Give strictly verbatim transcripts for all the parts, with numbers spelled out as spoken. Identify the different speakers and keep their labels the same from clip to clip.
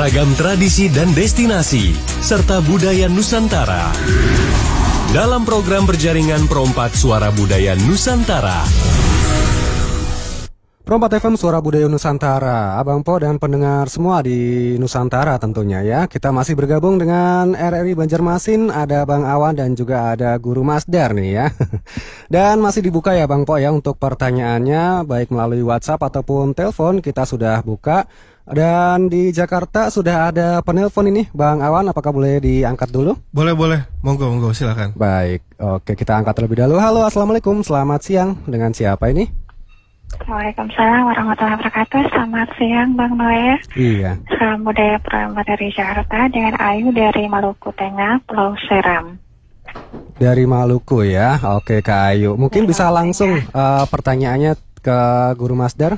Speaker 1: Ragam tradisi dan destinasi, serta budaya Nusantara. Dalam program berjaringan Perompat Suara Budaya Nusantara.
Speaker 2: Perompat F M Suara Budaya Nusantara, Abang Po dan pendengar semua di Nusantara tentunya ya. Kita masih bergabung dengan R R I Banjarmasin, ada Bang Awan dan juga ada Guru Masdar nih ya. Dan masih dibuka ya Bang Po ya untuk pertanyaannya, baik melalui WhatsApp ataupun telepon kita sudah buka. Dan di Jakarta sudah ada penelpon ini, Bang Awan, apakah boleh diangkat dulu?
Speaker 3: Boleh, boleh. Monggo, monggo, silakan.
Speaker 2: Baik, oke kita angkat terlebih dahulu. Halo, Assalamualaikum, selamat siang. Dengan siapa ini?
Speaker 4: Waalaikumsalam warahmatullahi wabarakatuh. Selamat siang Bang Noel.
Speaker 2: Iya.
Speaker 4: Salam budaya Perompat dari Jakarta dengan Ayu dari Maluku Tengah, Pulau Seram.
Speaker 2: Dari Maluku ya, oke Kak Ayu. Mungkin bisa langsung uh, pertanyaannya ke Guru Masdar.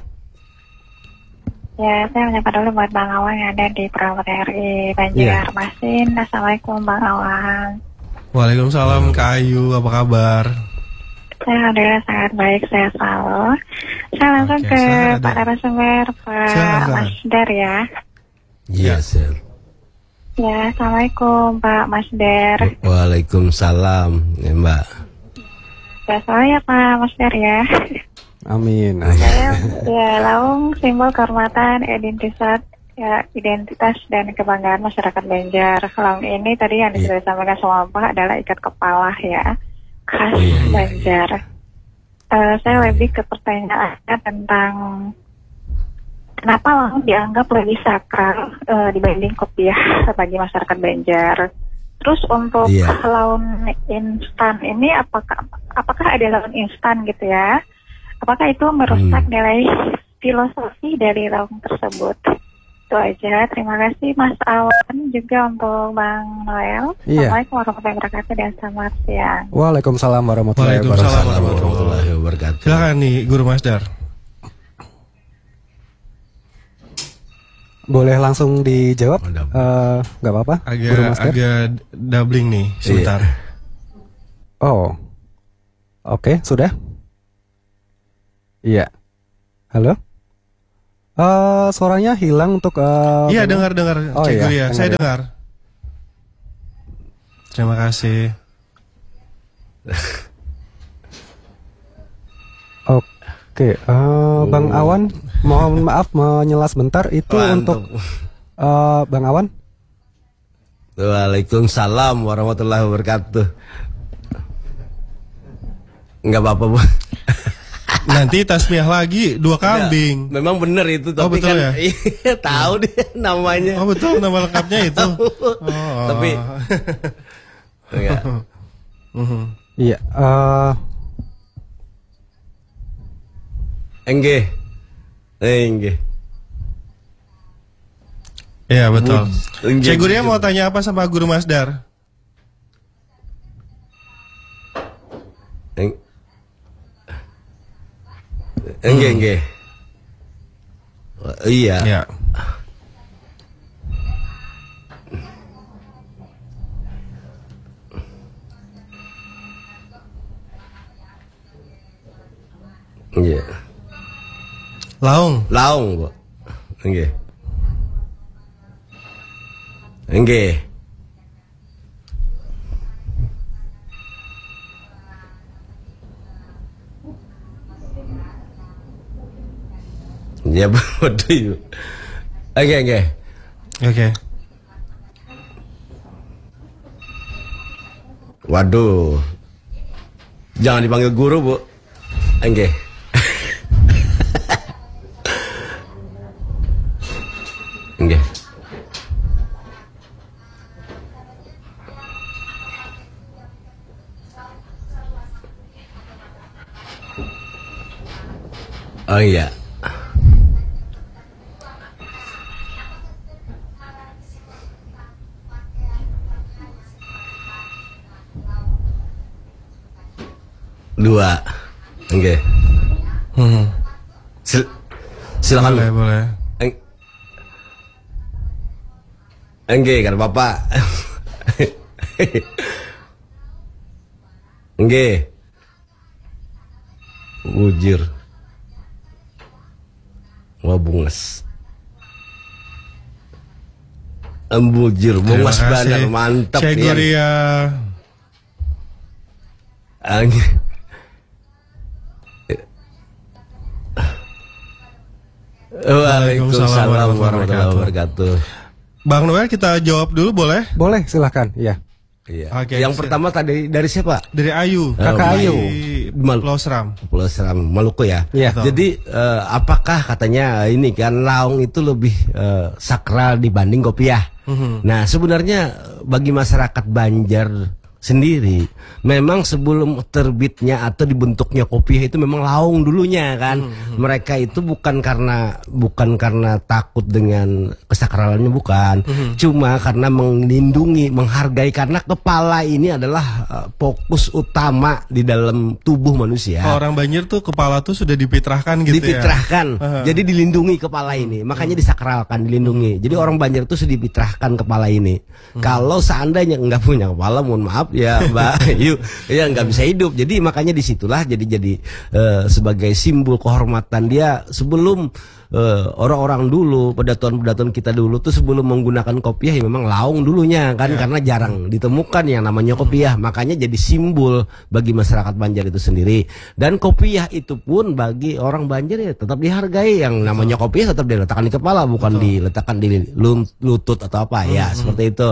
Speaker 4: Ya, saya menyapa dulu buat Bang Awan yang ada di Perompat R I Banjarmasin. Yeah. Assalamualaikum Bang Awan.
Speaker 3: Waalaikumsalam Kak Ayu, apa kabar?
Speaker 4: Saya alhamdulillah sangat baik, saya selalu. Saya langsung Oke, ke Pak narasumber, Pak Masdar ya.
Speaker 5: Iya, Sir.
Speaker 4: Ya, Assalamualaikum Pak Masdar.
Speaker 5: Waalaikumsalam, ya, Mbak.
Speaker 4: Ya, saya Pak Masdar ya.
Speaker 2: Amin.
Speaker 4: Saya ya Laung simbol kehormatan identitas ya identitas dan kebanggaan masyarakat Banjar. Laung ini tadi yang sudah disampaikan sama Pak adalah ikat kepala ya khas oh, iya, Banjar. Iya. Uh, saya lebih ke pertanyaannya tentang kenapa Laung dianggap lebih sakral uh, dibanding kopiah bagi masyarakat Banjar. Terus untuk iya. laun instan ini apakah apakah ada laun instan gitu ya? Apakah itu merusak hmm. nilai filosofi dari laung tersebut? Itu aja. Terima kasih Mas Awan, juga untuk Bang Noel.
Speaker 2: Iya.
Speaker 4: Assalamualaikum warahmatullahi wabarakatuh dan selamat siang.
Speaker 2: Waalaikumsalam warahmatullahi
Speaker 5: wabarakatuh.
Speaker 3: Silakan nih Guru Masdar.
Speaker 2: Boleh langsung dijawab? Uh, gak apa-apa.
Speaker 3: Agak,
Speaker 2: Guru Masdar.
Speaker 3: agak doubling nih sebentar.
Speaker 2: Iya. Oh, oke okay, sudah. Iya. Halo? Uh, suaranya hilang untuk uh,
Speaker 3: Iya, dengar-dengar.
Speaker 2: Oh,
Speaker 3: Cik
Speaker 2: iya,
Speaker 3: ya, saya
Speaker 2: ya.
Speaker 3: dengar. Terima kasih.
Speaker 2: Oke, uh, Bang Awan, mohon maaf menyela sebentar. Itu Mantap. Untuk uh, Bang Awan.
Speaker 5: Waalaikumsalam warahmatullahi wabarakatuh. Enggak apa-apa, Bu.
Speaker 3: Nanti tasbih lagi dua kambing.
Speaker 5: Ya, memang benar itu, tapi
Speaker 3: oh, betul
Speaker 5: kan
Speaker 3: ya?
Speaker 5: Iya, tahu dia namanya.
Speaker 3: Oh betul, nama lengkapnya itu.
Speaker 5: Oh. Tapi enggak.
Speaker 2: Iya. Uh...
Speaker 5: Enggih. Enggih.
Speaker 3: Iya betul. Cik Gurunya mau tanya apa sama Guru Masdar?
Speaker 5: Eng Enggih, enggih. Oh, iya.
Speaker 3: Ya.
Speaker 5: Iya.
Speaker 3: Laung.
Speaker 5: Laung, Bu. Enggih. Enggih. Ya bodoh. Oke oke.
Speaker 3: Oke.
Speaker 5: Waduh. Jangan dipanggil guru, Bu. Oke. Oke. Oh iya. Dua. Oke. Okay.
Speaker 3: Hmm.
Speaker 5: Sil silakan.
Speaker 3: Boleh, boleh.
Speaker 5: Enggak, kan Bapak. Enggak. Ujir. Wah bunges. Embujur,
Speaker 3: Terima
Speaker 5: Mas Bandar,
Speaker 3: kasih.
Speaker 5: mantap
Speaker 3: Cek
Speaker 5: ya.
Speaker 3: Guria.
Speaker 5: Ang- Waalaikumsalam warahmatullahi wabarakatuh.
Speaker 3: Bang Noel, kita jawab dulu boleh?
Speaker 2: Boleh, silahkan. Iya.
Speaker 5: Iya.
Speaker 3: Oke,
Speaker 5: Yang
Speaker 3: siap.
Speaker 5: pertama tadi dari siapa?
Speaker 3: Dari Ayu.
Speaker 2: Kakak
Speaker 3: Dari
Speaker 2: Ayu.
Speaker 5: Mal-
Speaker 3: Pulau Seram.
Speaker 5: Pulau Seram, Maluku ya.
Speaker 2: Iya.
Speaker 3: Betul.
Speaker 5: Jadi eh, apakah katanya ini kan laung itu lebih eh, sakral dibanding kopiah?
Speaker 3: Mhm.
Speaker 5: Nah sebenarnya bagi masyarakat Banjar sendiri, memang sebelum terbitnya atau dibentuknya kopiah itu memang laung dulunya kan.
Speaker 3: Hmm,
Speaker 5: Mereka itu bukan karena bukan karena takut dengan kesakralannya, bukan.
Speaker 3: Hmm.
Speaker 5: Cuma karena melindungi, menghargai, karena kepala ini adalah uh, fokus utama di dalam tubuh manusia.
Speaker 3: Kalau orang Banjir tuh kepala tuh sudah dipitrahkan gitu
Speaker 5: Dipitrahkan,
Speaker 3: ya. Uh-huh.
Speaker 5: jadi dilindungi kepala ini, makanya disakralkan, dilindungi. Jadi orang Banjar itu sudah dipitrahkan kepala ini. Kalau seandainya nggak punya kepala, mohon maaf ya Mbak Ayu, ya nggak bisa hidup. Jadi makanya disitulah jadi jadi eh, sebagai simbol kehormatan dia sebelum eh, orang-orang dulu, pedatuan-pedatuan kita dulu tuh sebelum menggunakan kopiah ya memang laung dulunya kan, karena jarang ditemukan yang namanya kopiah. Makanya jadi simbol bagi masyarakat Banjar itu sendiri. Dan kopiah itu pun bagi orang Banjar ya tetap dihargai. Yang namanya kopiah tetap diletakkan di kepala, bukan diletakkan di lun- lutut atau apa ya, seperti itu.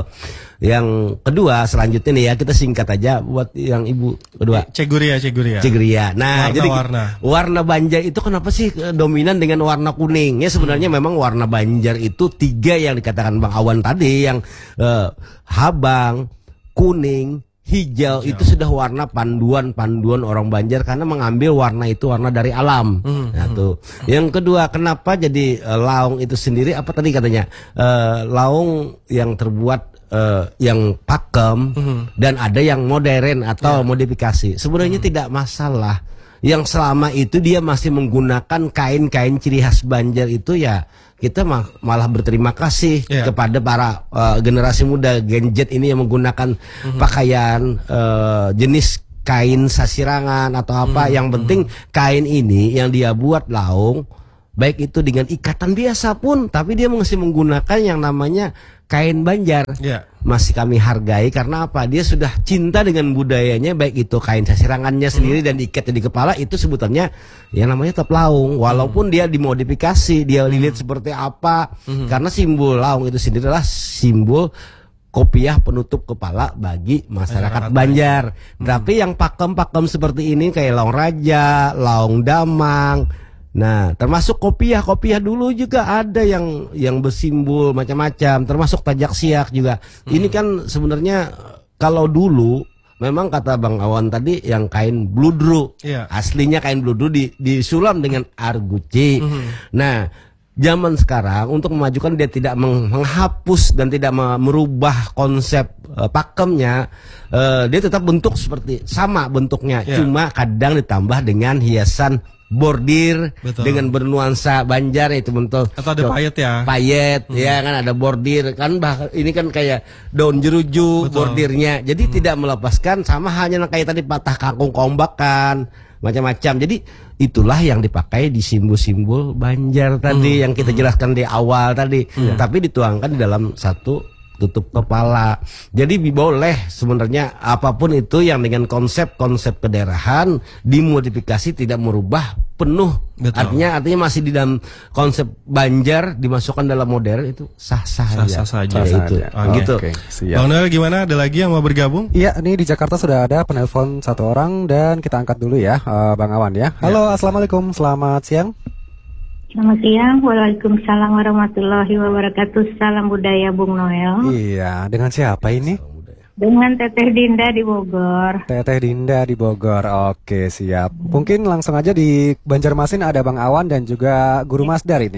Speaker 5: Yang kedua selanjutnya nih ya, kita singkat aja buat yang ibu kedua.
Speaker 3: Cek Guria, Cek Guria.
Speaker 5: Cegria. Nah, jadi
Speaker 3: Warna-warna.
Speaker 5: warna Banjar itu kenapa sih eh, dominan dengan warna kuning? Ya sebenarnya memang warna Banjar itu tiga yang dikatakan Bang Awan tadi, yang eh, habang, kuning, hijau, itu sudah warna panduan-panduan orang Banjar karena mengambil warna itu warna dari alam. Nah tuh. Yang kedua, kenapa jadi eh, laung itu sendiri? Apa tadi katanya? Eh, laung yang terbuat eh, yang pakem dan ada yang modern atau modifikasi. Sebenarnya tidak masalah. Yang selama itu dia masih menggunakan kain-kain ciri khas Banjar itu ya, kita mah, malah berterima kasih
Speaker 3: Yeah.
Speaker 5: kepada para uh, generasi muda Gen Z ini yang menggunakan pakaian uh, jenis kain sasirangan atau apa. Yang penting kain ini yang dia buat laung, baik itu dengan ikatan biasa pun, tapi dia masih menggunakan yang namanya kain Banjar.
Speaker 3: Ya.
Speaker 5: Masih kami hargai karena apa? Dia sudah cinta dengan budayanya, baik itu kain sasirangannya sendiri dan ikatnya di kepala, itu sebutannya yang namanya tetap laung. Walaupun dia dimodifikasi, dia lilit seperti apa, karena simbol laung itu sendiri adalah simbol kopiah penutup kepala bagi masyarakat Banjar. Tapi yang pakem-pakem seperti ini kayak laung raja, laung damang. Nah, termasuk kopiah-kopiah dulu juga ada yang yang bersimbol macam-macam, termasuk tajak siak juga. Ini kan sebenarnya kalau dulu memang kata Bang Awan tadi yang kain bludru.
Speaker 3: Iya.
Speaker 5: Aslinya kain bludru di, disulam dengan arguci. Nah, zaman sekarang untuk memajukan dia tidak meng- menghapus dan tidak me- merubah konsep eh, pakemnya, eh, dia tetap bentuk seperti sama bentuknya,
Speaker 3: Iya.
Speaker 5: cuma kadang ditambah dengan hiasan bordir.
Speaker 3: Betul.
Speaker 5: Dengan bernuansa Banjar itu bentuk
Speaker 3: Atau ada payet ya.
Speaker 5: payet ya kan, ada bordir kan, bahkan ini kan kayak daun jeruju.
Speaker 3: Betul.
Speaker 5: Bordirnya, jadi tidak melepaskan, sama halnya kayak tadi patah kangkung kombak kan, macam-macam. Jadi itulah yang dipakai di simbol-simbol Banjar tadi yang kita jelaskan di awal tadi, tapi dituangkan di dalam satu tutup kepala. Jadi boleh sebenarnya apapun itu yang dengan konsep-konsep kedaerahan dimodifikasi, tidak merubah penuh.
Speaker 3: Betul.
Speaker 5: Artinya artinya masih di dalam konsep Banjar dimasukkan dalam modern, itu sah-sah
Speaker 3: Sah-sah
Speaker 5: aja.
Speaker 3: saja.
Speaker 5: Ya,
Speaker 2: Sah-sah
Speaker 5: itu.
Speaker 2: aja.
Speaker 5: Ah, gitu.
Speaker 2: Oke, siap.
Speaker 3: Bang Noel gimana? Ada lagi yang mau bergabung?
Speaker 2: Iya, ini di Jakarta sudah ada penelpon satu orang dan kita angkat dulu ya, eh, Bang Awan ya. Halo, assalamualaikum, selamat siang.
Speaker 6: Selamat siang, Waalaikumsalam warahmatullahi wabarakatuh. Salam budaya Bung Noel.
Speaker 2: Iya, dengan siapa ini?
Speaker 6: Dengan Teteh Dinda di Bogor.
Speaker 2: Teteh Dinda di Bogor. Oke, siap. Mungkin langsung aja di Banjarmasin ada Bang Awan dan juga Guru Masdar ini.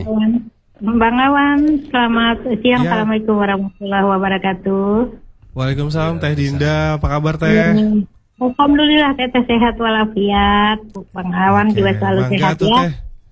Speaker 6: Bang Awan, selamat siang.
Speaker 3: Ya.
Speaker 6: Assalamualaikum warahmatullahi wabarakatuh.
Speaker 3: Waalaikumsalam Teh Dinda, apa kabar Teh?
Speaker 6: Alhamdulillah Teteh sehat walafiat. Bang Awan
Speaker 3: Oke,
Speaker 6: juga selalu
Speaker 3: Bangga
Speaker 6: sehat
Speaker 3: tuh,
Speaker 6: ya.
Speaker 3: Teh.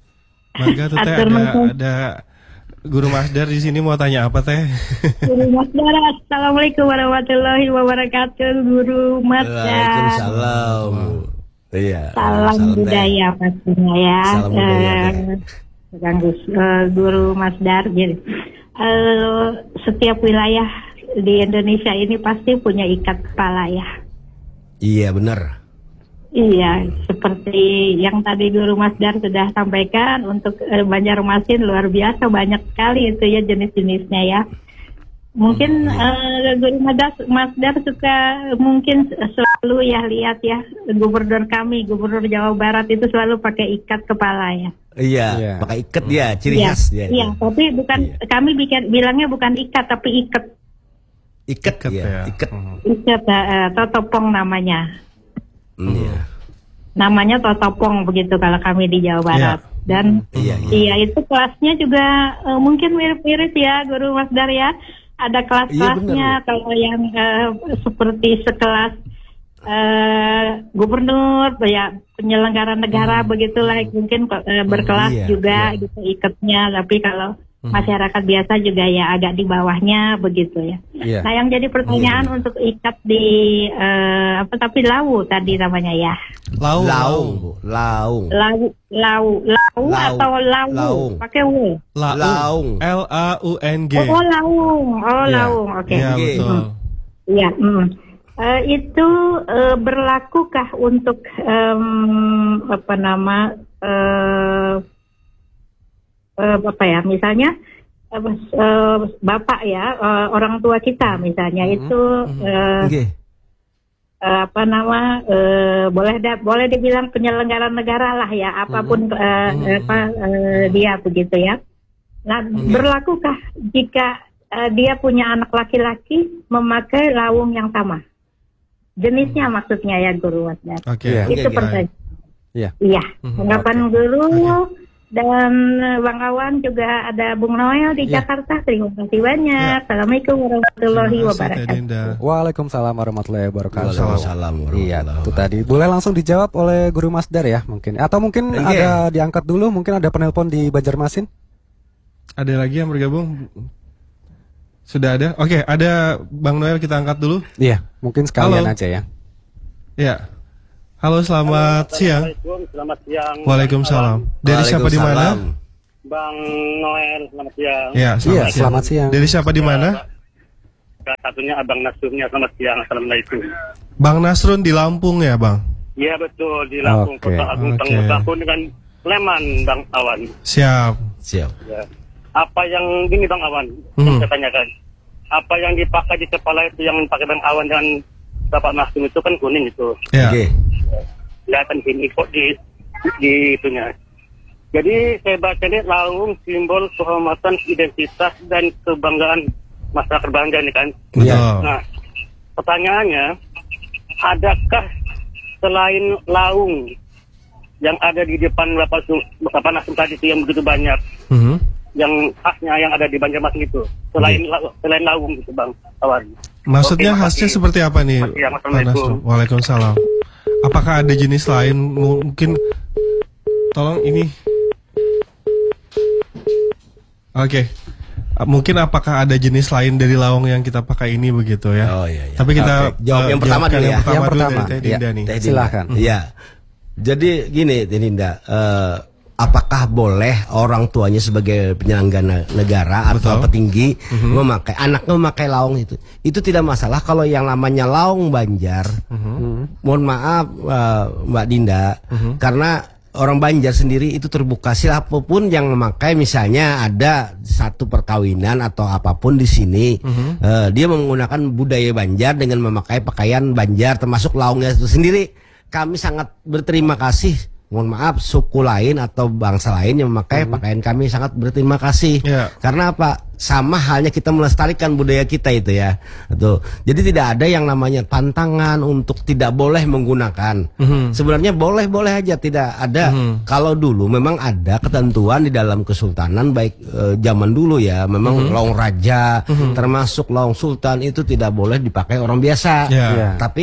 Speaker 3: Bangga tuh Teh,
Speaker 6: Atur
Speaker 3: ada,
Speaker 6: nuhun.
Speaker 3: ada Guru Masdar di sini mau tanya apa Teh?
Speaker 6: Guru Masdar, Assalamualaikum warahmatullahi wabarakatuh. Guru Masdar.
Speaker 5: Waalaikumsalam. Iya.
Speaker 6: Salam
Speaker 5: Teh.
Speaker 6: budaya pastinya ya.
Speaker 5: Salam budaya,
Speaker 6: Eh, Kang Gus, eh, Guru Masdar. Jadi uh, setiap wilayah di Indonesia ini pasti punya ikat kepala ya.
Speaker 5: Iya benar.
Speaker 6: Iya, seperti yang tadi Guru Mas Dar sudah sampaikan, untuk uh, Banjarmasin luar biasa banyak sekali itu ya jenis-jenisnya ya. Mungkin uh, Guru Mas Dar, Mas Dar suka mungkin selalu ya lihat ya gubernur kami, gubernur Jawa Barat itu selalu pakai ikat kepala ya.
Speaker 5: Iya,
Speaker 2: Iya.
Speaker 5: pakai ikat dia, ciri
Speaker 6: Iya,
Speaker 5: khas dia.
Speaker 6: iya, tapi bukan
Speaker 5: Iya.
Speaker 6: kami bikin bilangnya bukan ikat tapi ikat.
Speaker 5: Ikat,
Speaker 3: Ikat
Speaker 5: ya,
Speaker 3: ya.
Speaker 5: ikat.
Speaker 6: Ikat uh, totopong namanya.
Speaker 5: Hmm, Iya.
Speaker 6: Namanya totopong begitu kalau kami di Jawa Barat. Dan
Speaker 5: Iya,
Speaker 6: iya itu kelasnya juga uh, mungkin mirip-mirip ya Guru Mas Dar ya. Ada kelas-kelasnya.
Speaker 5: Iya,
Speaker 6: Kalau yang uh, seperti sekelas uh, gubernur ya penyelenggara negara begitulah mungkin uh, berkelas
Speaker 5: Iya,
Speaker 6: juga
Speaker 5: iya.
Speaker 6: gitu ikatnya. Tapi kalau masyarakat biasa juga ya agak di bawahnya begitu ya.
Speaker 2: Iya.
Speaker 6: Nah yang jadi pertanyaan untuk ikat di uh, apa tapi lau tadi namanya ya.
Speaker 3: Laung.
Speaker 5: Laung, Bu. Laung.
Speaker 6: Lau, lau, lau,
Speaker 5: Lau.
Speaker 6: atau lau,
Speaker 5: Laung.
Speaker 6: pakai w.
Speaker 3: Laung.
Speaker 5: Laung.
Speaker 3: L A U N G.
Speaker 6: Oh, laung, oh
Speaker 3: Iya.
Speaker 6: laung, oke.
Speaker 3: Iya,
Speaker 5: Oke.
Speaker 3: betul.
Speaker 6: Iya, mm. Eh, itu eh, berlakukah untuk em, apa nama eh, eh, apa ya? Misalnya eh, eh, bapak ya, eh, orang tua kita misalnya itu. eh,
Speaker 5: Oke.
Speaker 6: eh, apa nama eh, boleh da, boleh dibilang penyelenggara negara lah ya apapun eh, apa eh, dia begitu ya. Nah berlakukah jika eh, dia punya anak laki-laki memakai laung yang sama jenisnya maksudnya ya Guru Wasdar.
Speaker 3: Oke.
Speaker 2: Iya.
Speaker 6: Itu
Speaker 5: Oke, oke.
Speaker 6: pertanyaan.
Speaker 2: Iya.
Speaker 6: Iya.
Speaker 3: Mhm.
Speaker 6: Tanggapan Guru dan eh, Bang Awan juga ada Bung Noel di
Speaker 2: Ya.
Speaker 6: Jakarta. Terima kasih banyak. Assalamualaikum warahmatullahi
Speaker 3: Terima kasih,
Speaker 6: wabarakatuh.
Speaker 3: Teh Dinda.
Speaker 2: Waalaikumsalam warahmatullahi wabarakatuh.
Speaker 5: Waalaikumsalam
Speaker 2: Iya,
Speaker 5: warahmatullahi
Speaker 2: itu tadi. Boleh langsung dijawab oleh Guru Mas Dar ya mungkin. Atau mungkin
Speaker 5: Oke.
Speaker 2: ada diangkat dulu, mungkin ada penelpon di Banjarmasin.
Speaker 3: Ada lagi yang bergabung? Sudah ada? Oke, ada Bang Noel, kita angkat dulu.
Speaker 2: Iya, mungkin sekalian
Speaker 3: Halo.
Speaker 2: aja ya.
Speaker 3: Ya. Halo, selamat siang.
Speaker 7: Assalamualaikum, selamat siang.
Speaker 3: Waalaikumsalam. Dari siapa di mana?
Speaker 5: Waalaikumsalam.
Speaker 7: Bang Noel, selamat siang.
Speaker 3: Ya,
Speaker 2: Iya,
Speaker 3: selamat siang.
Speaker 2: selamat siang.
Speaker 3: Dari siapa di mana?
Speaker 7: Salah satunya Abang Nasrunnya, selamat siang. Assalamualaikum.
Speaker 3: Bang Nasrun di Lampung ya, Bang?
Speaker 7: Iya betul, di Lampung,
Speaker 2: Oke,
Speaker 7: Kota Agung
Speaker 3: oke.
Speaker 7: Tengah Tahun dengan Sleman, Bang Awan.
Speaker 3: Siap.
Speaker 5: Siap.
Speaker 7: Ya. Apa yang gini Bang Awan,
Speaker 3: Hmm.
Speaker 7: yang saya tanyakan. Apa yang dipakai di kepala itu yang pakai Bang Awan dan Bapak Nasrun itu kan kuning itu.
Speaker 3: Ya.
Speaker 5: Oke.
Speaker 7: Kelihatan gini kok di di itunya. Jadi saya baca ini laung simbol kehormatan, identitas dan kebanggaan masyarakat Banjar ini kan.
Speaker 3: Betul.
Speaker 7: Nah, pertanyaannya, adakah selain laung yang ada di depan Bapak Su- Bapak Nasrun tadi itu yang begitu banyak,
Speaker 3: Mhm.
Speaker 7: yang khasnya yang ada di Banjarmasin itu, selain la- selain laung gitu Bang Awan?
Speaker 3: Maksudnya
Speaker 7: Oke,
Speaker 3: khasnya
Speaker 7: makasih.
Speaker 3: seperti apa nih,
Speaker 7: Makasih ya,
Speaker 3: Pak
Speaker 7: Assalamualaikum.
Speaker 3: Nasrun? Waalaikumsalam. Apakah ada jenis lain? Mungkin, tolong ini. Oke. Mungkin apakah ada jenis lain dari lawang yang kita pakai ini begitu ya?
Speaker 5: Oh, iya, iya.
Speaker 3: Tapi kita
Speaker 5: Oke, jawab
Speaker 3: eh,
Speaker 5: yang pertama
Speaker 3: jawabkan
Speaker 5: dulu
Speaker 3: yang
Speaker 5: ya.
Speaker 3: pertama
Speaker 2: Yang
Speaker 3: dulu
Speaker 2: pertama,
Speaker 3: dari Teh Dinda
Speaker 2: ya.
Speaker 3: nih.
Speaker 5: Teh Dinda.
Speaker 2: Silakan.
Speaker 5: Iya. Jadi gini, Teh Dinda, eh, apakah boleh orang tuanya sebagai penyelenggara negara atau
Speaker 3: Betul.
Speaker 5: petinggi memakai anaknya memakai laung itu? Itu tidak masalah kalau yang namanya laung Banjar. Mohon maaf eh, Mbak Dinda, karena orang Banjar sendiri itu terbuka, siapapun yang memakai, misalnya ada satu perkawinan atau apapun di sini, eh, dia menggunakan budaya Banjar dengan memakai pakaian Banjar termasuk laungnya itu sendiri. Kami sangat berterima kasih. Mohon maaf, suku lain atau bangsa lain yang memakai pakaian kami sangat berterima kasih.
Speaker 3: Ya.
Speaker 5: Karena apa? Sama halnya kita melestarikan budaya kita itu ya. Tuh. Jadi tidak ada yang namanya pantangan untuk tidak boleh menggunakan. Sebenarnya boleh-boleh aja, tidak ada. Kalau dulu memang ada ketentuan di dalam kesultanan, baik eh, zaman dulu ya, memang laung raja termasuk laung sultan itu tidak boleh dipakai orang biasa.
Speaker 3: Ya.
Speaker 2: Ya.
Speaker 5: Tapi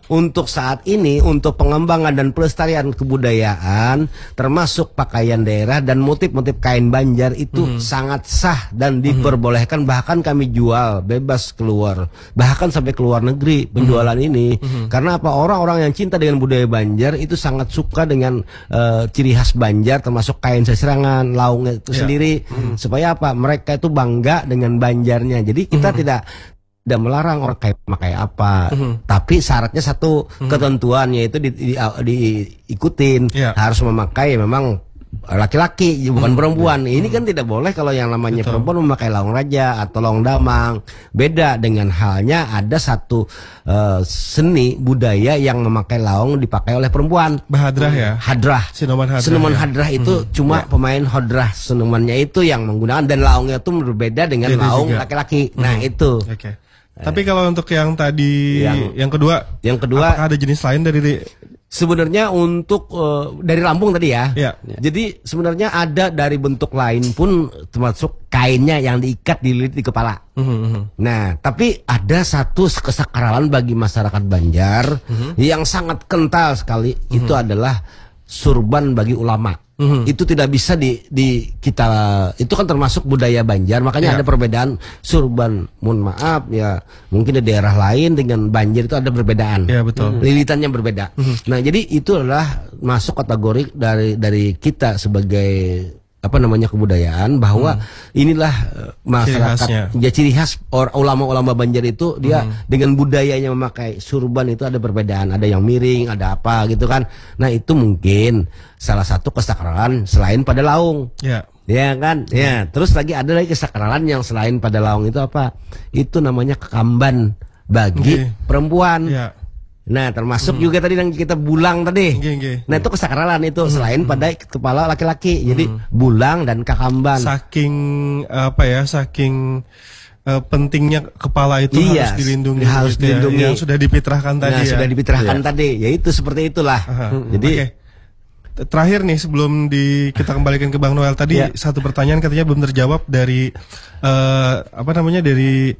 Speaker 5: untuk saat ini untuk pengembangan dan pelestarian kebudayaan termasuk pakaian daerah dan motif-motif kain Banjar itu hmm. sangat sah dan diperbolehkan, bahkan kami jual bebas keluar, bahkan sampai ke luar negeri penjualan hmm. ini. Hmm. Karena apa? Orang-orang yang cinta dengan budaya Banjar itu sangat suka dengan uh, ciri khas Banjar termasuk kain seserangan, laung itu yeah. sendiri. Hmm. Supaya apa? Mereka itu bangga dengan Banjarnya. Jadi kita hmm. tidak tidak melarang orang kayak pakai apa, mm-hmm. tapi syaratnya satu mm-hmm. ketentuan yaitu di, di, di, diikutin yeah. harus memakai memang laki-laki bukan mm-hmm. perempuan. Ini mm-hmm. kan tidak boleh kalau yang namanya Betul. perempuan memakai laung raja atau laung damang. Beda dengan halnya ada satu uh, seni budaya yang memakai laung dipakai oleh perempuan.
Speaker 3: Bahadrah ya.
Speaker 5: Hadrah.
Speaker 3: Sinuman hadrah.
Speaker 5: Sinuman
Speaker 3: ya?
Speaker 5: hadrah itu mm-hmm. cuma yeah. pemain hadrah sinumannya itu yang menggunakan dan laungnya itu berbeda dengan Jadi laung juga. laki-laki. Mm-hmm. Nah itu. Oke. Okay.
Speaker 3: Tapi kalau untuk yang tadi yang,
Speaker 5: yang
Speaker 3: kedua,
Speaker 5: yang kedua
Speaker 3: apakah ada jenis lain dari
Speaker 5: sebenarnya untuk uh, dari Lampung tadi ya.
Speaker 3: Ya.
Speaker 5: Jadi sebenarnya ada dari bentuk lain pun termasuk kainnya yang diikat dililit di kepala. Mm-hmm. Nah, tapi ada satu kesakralan bagi masyarakat Banjar mm-hmm. yang sangat kental sekali mm-hmm. itu adalah surban bagi ulama. Mm-hmm. Itu tidak bisa di, di kita itu kan termasuk budaya Banjar, makanya yeah. ada perbedaan surban. Mohon maaf ya, mungkin di daerah lain dengan Banjar itu ada perbedaan.
Speaker 3: Yeah, betul.
Speaker 5: Lilitannya berbeda. Mm-hmm. Nah, jadi itu adalah masuk kategori dari dari kita sebagai apa namanya kebudayaan bahwa hmm. inilah uh, masyarakat ciri ya ciri khas or, ulama-ulama Banjar itu dia hmm. dengan budayanya memakai surban itu ada perbedaan, ada yang miring, ada apa gitu kan. Nah itu mungkin salah satu kesakralan selain pada laung ya, ya kan hmm. ya. Terus lagi ada lagi kesakralan yang selain pada laung itu apa, itu namanya kekamban bagi okay. perempuan ya. Nah termasuk hmm. juga tadi yang kita bulang tadi. Okay, okay. Nah itu kesakralan itu hmm. selain pada kepala laki-laki. Jadi hmm. bulang dan kakamban.
Speaker 3: Saking apa ya? Saking uh, pentingnya kepala itu iya, harus dilindungi.
Speaker 5: Harus
Speaker 3: gitu
Speaker 5: dilindungi.
Speaker 3: Ya, yang sudah dipitrahkan tadi.
Speaker 5: Nah,
Speaker 3: ya.
Speaker 5: Sudah dipitrahkan
Speaker 3: ya.
Speaker 5: tadi. Ya itu seperti itulah. Hmm. Jadi.
Speaker 3: Okay. Terakhir nih sebelum di kita kembalikan ke Bang Noel tadi ya. Satu pertanyaan katanya belum terjawab dari uh, apa namanya dari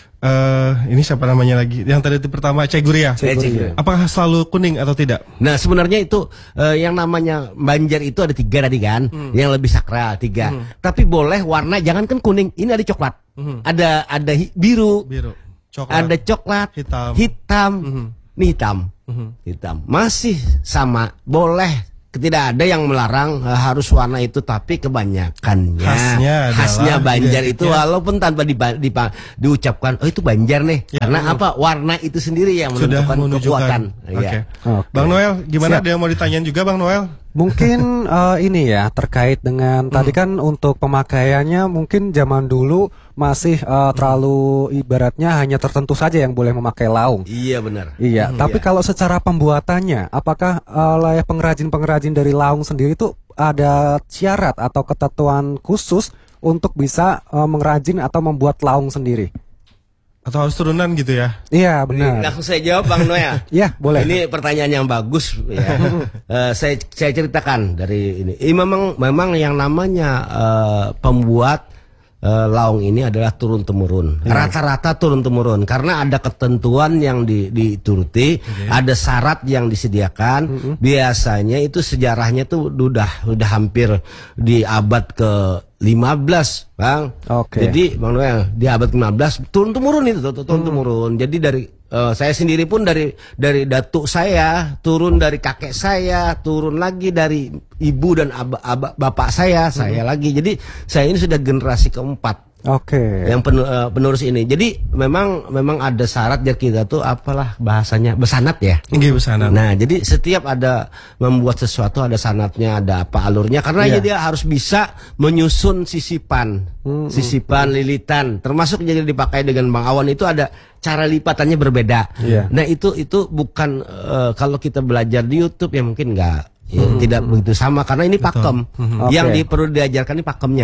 Speaker 3: Uh, ini siapa namanya lagi? Yang tadi itu pertama Cek Guria. Apakah selalu kuning atau tidak?
Speaker 5: Nah sebenarnya itu uh, yang namanya Banjar itu ada tiga tadi kan, hmm. yang lebih sakral tiga. Hmm. Tapi boleh warna, jangan kan kuning. Ini ada coklat, hmm. ada ada hi, biru,
Speaker 3: biru, coklat,
Speaker 5: ada coklat,
Speaker 3: hitam,
Speaker 5: hitam,
Speaker 3: hmm.
Speaker 5: ini hitam, hmm. hitam. Masih sama, boleh. Tidak ada yang melarang uh, harus warna itu, tapi kebanyakannya
Speaker 3: khasnya,
Speaker 5: khasnya Banjar
Speaker 3: iya,
Speaker 5: itu iya. walaupun tanpa di, di, di, diucapkan oh itu Banjar nih ya, karena betul. Apa warna itu sendiri yang menentukan kekuatan.
Speaker 3: Okay. Ya. Okay. Bang Noel, gimana? Siap. Ada yang mau ditanyain juga Bang Noel?
Speaker 2: Mungkin uh, ini ya terkait dengan hmm. tadi kan untuk pemakaiannya mungkin zaman dulu masih uh, terlalu ibaratnya hanya tertentu saja yang boleh memakai laung.
Speaker 5: Iya benar.
Speaker 2: Iya, hmm, tapi iya. kalau secara pembuatannya, apakah oleh uh, pengrajin-pengrajin dari laung sendiri itu ada syarat atau ketentuan khusus untuk bisa uh, mengrajin atau membuat laung sendiri?
Speaker 3: Atau harus turunan gitu ya?
Speaker 2: Iya benar.
Speaker 5: Langsung saya jawab Bang Noel.
Speaker 2: Iya boleh.
Speaker 5: Ini pertanyaan yang bagus ya. uh, saya saya ceritakan dari ini. Ini memang memang yang namanya uh, pembuat uh, laung ini adalah turun temurun. Rata-rata turun temurun karena ada ketentuan yang di, dituruti, okay. ada syarat yang disediakan. Mm-hmm. Biasanya itu sejarahnya tuh udah udah hampir di abad ke lima belas Bang.
Speaker 2: Okay.
Speaker 5: Jadi Bang Noel di abad ke lima belas turun temurun itu turun temurun. Hmm. Jadi dari uh, saya sendiri pun dari dari datuk saya, turun dari kakek saya, turun lagi dari ibu dan aba, aba, bapak saya, hmm. saya lagi. Jadi saya ini sudah generasi keempat.
Speaker 2: Oke. Okay.
Speaker 5: Yang pen, uh, penerus ini. Jadi memang memang ada syarat ya kita tuh apalah bahasanya besanat ya.
Speaker 3: Iya besanat.
Speaker 5: Nah, jadi setiap ada membuat sesuatu ada sanatnya, ada apa alurnya karena yeah. dia harus bisa menyusun sisipan, hmm, sisipan, hmm. lilitan, termasuk jadi dipakai dengan Bang Awan itu ada cara lipatannya berbeda. Yeah. Nah, itu itu bukan uh, kalau kita belajar di YouTube ya mungkin enggak ya, hmm. tidak begitu sama karena ini pakem. Hmm. Yang
Speaker 2: okay.
Speaker 5: di, perlu diajarkan ini pakemnya.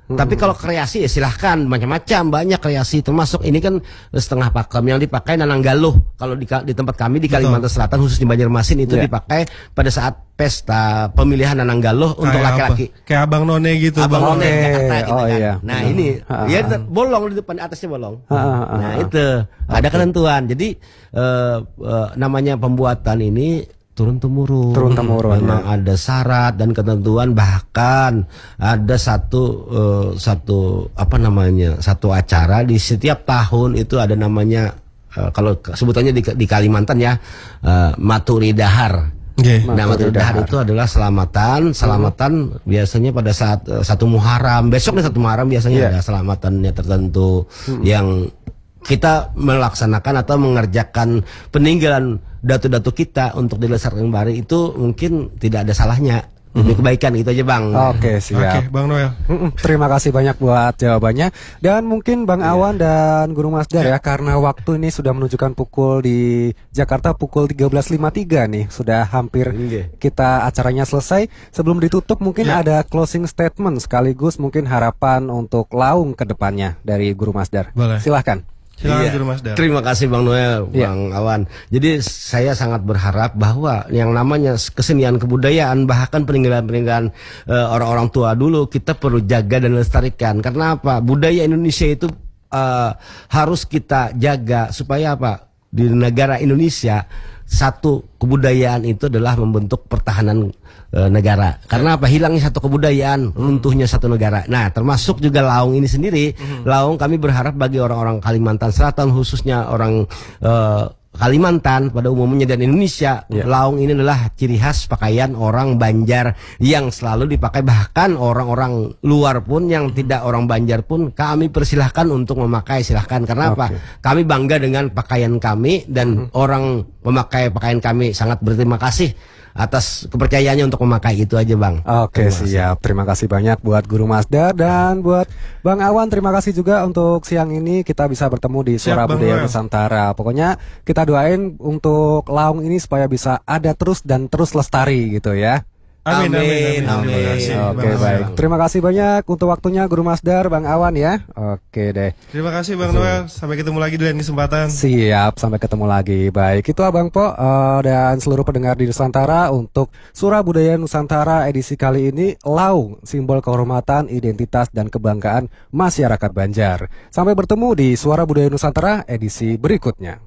Speaker 5: Hmm. Tapi kalau kreasi ya silahkan, macam-macam, banyak kreasi, termasuk ini kan setengah pakem yang dipakai Nananggaloh. Kalau di, di tempat kami di Kalimantan Selatan, khusus di Banjarmasin itu yeah. dipakai pada saat pesta pemilihan Nananggaloh untuk laki-laki.
Speaker 3: Kayak Abang None gitu.
Speaker 5: Abang None,
Speaker 2: okay.
Speaker 5: Jakarta gitu
Speaker 2: oh,
Speaker 5: kan.
Speaker 2: Iya.
Speaker 5: Nah hmm. ini, ha, ya ha. bolong di depan, atasnya bolong.
Speaker 2: Ha, ha, ha,
Speaker 5: nah ha. itu, okay. ada ketentuan. Jadi uh, uh, namanya pembuatan ini turun temurun,
Speaker 2: turun temurun
Speaker 5: memang ya. Ada syarat dan ketentuan, bahkan ada satu uh, satu apa namanya satu acara di setiap tahun itu ada namanya uh, kalau sebutannya di, di Kalimantan ya uh, Maturi Dahar. Okay. Nah Maturi Dahar itu adalah selamatan, selamatan hmm. biasanya pada saat uh, satu Muharram, besoknya satu Muharram biasanya yeah. ada selamatannya tertentu hmm. yang kita melaksanakan atau mengerjakan peninggalan datu-datu kita untuk dilestarikan kembali, itu mungkin tidak ada salahnya. Demi kebaikan itu aja Bang.
Speaker 2: Oke siap.
Speaker 3: Oke Bang Noel.
Speaker 2: Terima kasih banyak buat jawabannya. Dan mungkin Bang yeah. Awan dan Guru Masdar yeah. ya, karena waktu ini sudah menunjukkan pukul di Jakarta pukul tiga belas lima puluh tiga nih, sudah hampir yeah. kita acaranya selesai. Sebelum ditutup mungkin yeah. ada closing statement sekaligus mungkin harapan untuk Laung ke depannya dari Guru Masdar. Boleh. Silahkan.
Speaker 5: Iya. Terima kasih Bang Noel,
Speaker 2: iya.
Speaker 5: Bang Awan. Jadi saya sangat berharap bahwa yang namanya kesenian kebudayaan, bahkan peninggalan-peninggalan uh, orang-orang tua dulu kita perlu jaga dan lestarikan. Karena apa? Budaya Indonesia itu uh, harus kita jaga supaya apa? Di negara Indonesia satu kebudayaan itu adalah membentuk pertahanan e, negara. Karena apa? Hilangnya satu kebudayaan, runtuhnya satu negara. Nah, termasuk juga Laung ini sendiri. Mm-hmm. Laung kami berharap bagi orang-orang Kalimantan Selatan, khususnya orang e, Kalimantan pada umumnya dan Indonesia, yeah. Laung ini adalah ciri khas pakaian orang Banjar yang selalu dipakai, bahkan orang-orang luar pun yang tidak orang Banjar pun kami persilahkan untuk memakai, silahkan. Karena okay. apa? Kami bangga dengan pakaian kami dan mm-hmm. orang memakai pakaian kami sangat berterima kasih atas kepercayaannya untuk memakai. Itu aja Bang.
Speaker 2: Oke siap, terima kasih banyak buat Guru Masdar dan buat Bang Awan. Terima kasih juga untuk siang ini kita bisa bertemu di Suara Budaya Nusantara. Pokoknya kita doain untuk Laung ini supaya bisa ada terus dan terus lestari gitu ya.
Speaker 3: Amin, amin, amin, amin. Terima kasih.
Speaker 2: Oke baik, terima kasih banyak untuk waktunya Guru Masdar, Bang Awan ya. Oke deh.
Speaker 3: Terima kasih Bang Noel. Sampai ketemu lagi di lain kesempatan.
Speaker 2: Siap, sampai ketemu lagi. Baik, itu Abang Po uh, dan seluruh pendengar di Nusantara untuk Suara Budaya Nusantara edisi kali ini, Laung, simbol kehormatan, identitas dan kebanggaan masyarakat Banjar. Sampai bertemu di Suara Budaya Nusantara edisi berikutnya.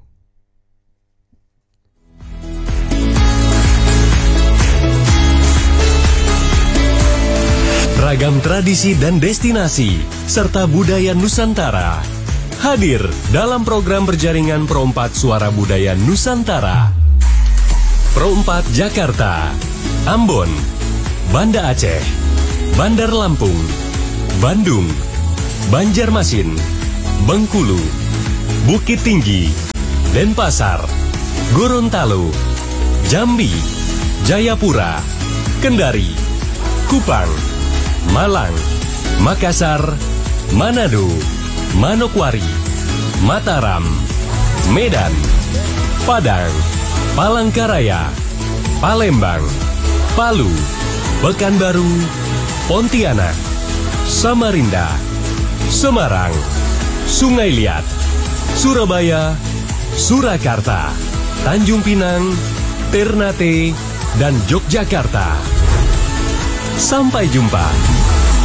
Speaker 1: Ragam tradisi dan destinasi, serta budaya Nusantara hadir dalam program berjaringan Pro empat Suara Budaya Nusantara. Pro empat Jakarta, Ambon, Banda Aceh, Bandar Lampung, Bandung, Banjarmasin, Bengkulu, Bukit Tinggi, Denpasar, Gorontalo, Jambi, Jayapura, Kendari, Kupang, Malang, Makassar, Manado, Manokwari, Mataram, Medan, Padang, Palangkaraya, Palembang, Palu, Pekanbaru, Pontianak, Samarinda, Semarang, Sungai Liat, Surabaya, Surakarta, Tanjung Pinang, Ternate, dan Yogyakarta. Sampai jumpa.